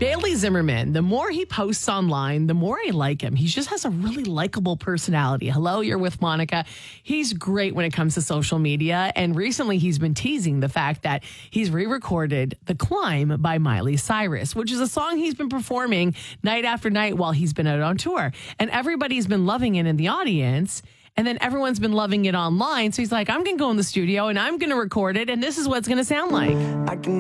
Bailey Zimmerman, the more he posts online, the more I like him. He just has a really likable personality. Hello, you're with Monica. He's great when it comes to social media. And recently he's been teasing the fact that he's re-recorded The Climb by Miley Cyrus, which is a song he's been performing night after night while he's been out on tour. And everybody's been loving it in the audience. And then everyone's been loving it online. So he's like, I'm going to go in the studio and I'm going to record it. And this is what it's going to sound like.